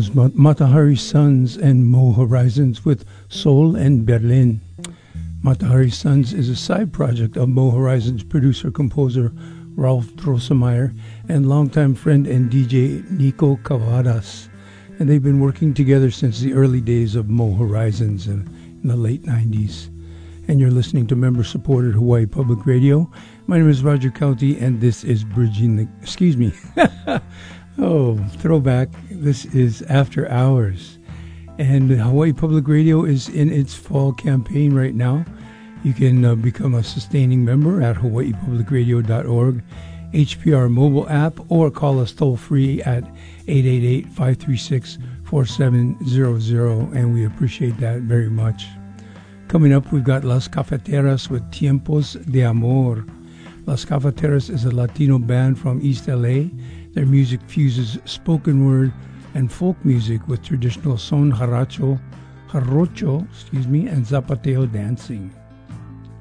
was Matahari Sons and Mo Horizons with Soul and Berlin. Matahari Sons is a side project of Mo Horizons producer-composer Ralph Drosselmeyer and longtime friend and DJ Nico Cavadas. And they've been working together since the early days of Mo Horizons in the late 90s. And you're listening to member-supported Hawaii Public Radio. My name is Roger County, and this is Bridging the... Excuse me. Oh, throwback. This is After Hours. And Hawaii Public Radio is in its fall campaign right now. You can become a sustaining member at hawaiipublicradio.org, HPR mobile app, or call us toll-free at 888-536-4700, and we appreciate that very much. Coming up, we've got Las Cafeteras with Tiempos de Amor. Las Cafeteras is a Latino band from East LA. Their music fuses spoken word and folk music with traditional son jarocho, and zapateo dancing.